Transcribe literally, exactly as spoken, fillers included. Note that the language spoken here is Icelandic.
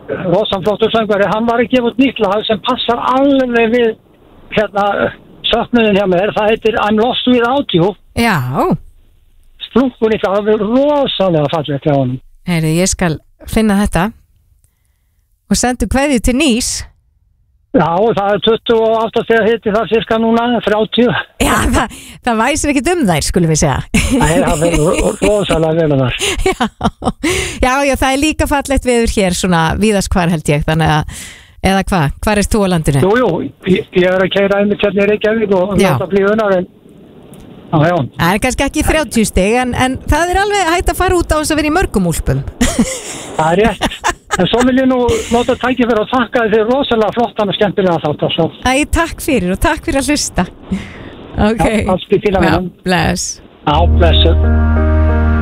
rosamflottur söngvari, hann var að gefa út nýtt lag sem passar alveg við hérna söknuðin hjá mér, það heitir I'm Lost Without You. Já. Splunkunni, það er rosalega fallegt hjá honum. Heyri, ég skal finna þetta og sendu kveðju til Nýs. Já, það er tuttugu og átta stiga hiti það cirka núna, þrjátíu. Já, það, það væsir ekkit um þær, skulum við segja. Nei, það er rosalega vel um þar. Já, já, já, það er líka fallegt veður hér, svona víðast hvar held ég, þannig að, eða hvað, hvar er þú á landinu? Jú, jú, ég, ég er að keyra einmitt hérna í Reykjavík og láta blíðunar, en já, já. Það er kannski ekki þrjátíu stig, en, en það er alveg hægt að fara út á þess að vera í mörgum úlpum. Það er rétt. En svo vil ég nú láta tæki fyrir að þakka þér rosalega flottan og skemmtilega þátt. Svo. Æ, takk fyrir og takk fyrir að hlusta. Ok. Já, allt í fína með hann. Bless. Já, blessu.